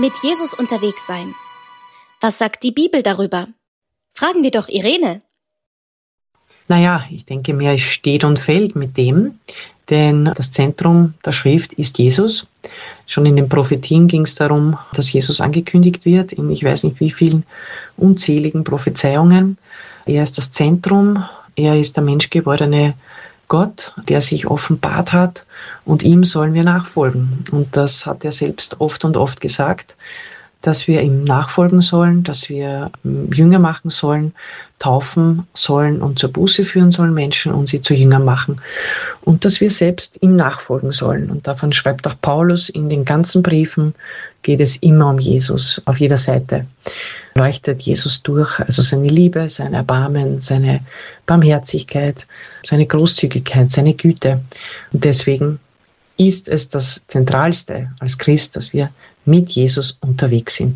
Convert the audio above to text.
Mit Jesus unterwegs sein. Was sagt die Bibel darüber? Fragen wir doch Irene. Naja, ich denke mir, es steht und fällt mit dem, denn das Zentrum der Schrift ist Jesus. Schon in den Prophetien ging es darum, dass Jesus angekündigt wird, in ich weiß nicht wie vielen unzähligen Prophezeiungen. Er ist das Zentrum, er ist der menschgewordene Gott, der sich offenbart hat, und ihm sollen wir nachfolgen. Und das hat er selbst oft und oft gesagt, dass wir ihm nachfolgen sollen, dass wir Jünger machen sollen, taufen sollen und zur Buße führen sollen Menschen und sie zu Jüngern machen. Und dass wir selbst ihm nachfolgen sollen. Und davon schreibt auch Paulus in den ganzen Briefen, geht es immer um Jesus. Auf jeder Seite leuchtet Jesus durch, also seine Liebe, sein Erbarmen, seine Barmherzigkeit, seine Großzügigkeit, seine Güte. Und deswegen ist es das Zentralste als Christ, dass wir mit Jesus unterwegs sind.